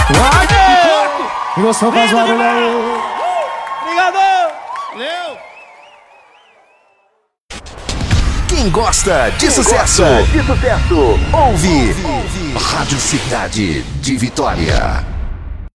E você faz barulho aí. Obrigado! Valeu! Quem gosta de sucesso, ouve Rádio Cidade de Vitória.